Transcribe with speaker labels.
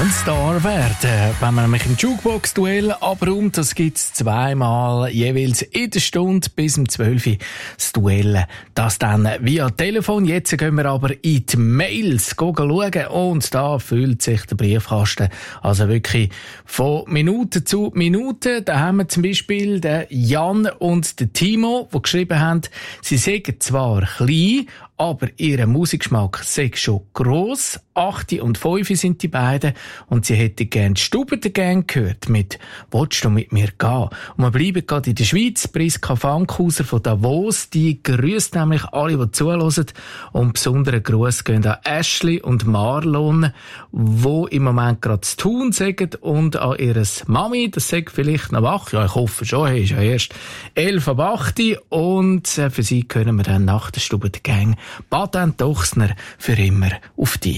Speaker 1: Star werden. Wenn man nämlich im Jukebox-Duell abräumt, das gibt's zweimal jeweils in der Stunde bis um 12 Uhr das Duell. Das dann via Telefon. Jetzt gehen wir aber in die Mails schauen und da füllt sich der Briefkasten. Also wirklich von Minute zu Minute. Da haben wir zum Beispiel den Jan und den Timo, die geschrieben haben, sie seien zwar klein, aber ihr Musikgeschmack sei schon gross. 8 und 5 sind die beiden und sie hätten gerne die Stubentergang gehört mit «Willst du mit mir gehen?» Und wir bleiben gerade in der Schweiz. Priska Fankhauser von Davos, die grüßt nämlich alle, die zuhören. Und besonderen Gruß gehen an Ashley und Marlon, die im Moment gerade zu tun sagen, und an ihre Mami, das sagt vielleicht noch wach. Ja, ich hoffe schon, er ist ja erst 11 ab 8 und für sie können wir dann nach der Stubentergang Baden Dochsner für immer auf dich.